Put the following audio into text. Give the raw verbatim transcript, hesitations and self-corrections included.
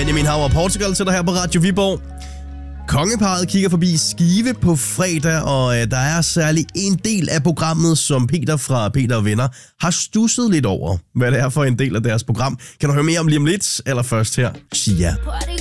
Benjamin Hav og Portugal til dig her på Radio Viborg. Kongeparret kigger forbi Skive på fredag, og øh, der er særlig en del af programmet, som Peter fra Peter og Venner har stusset lidt over, hvad det er for en del af deres program. Kan du høre mere om lige om lidt, eller først her, Shia.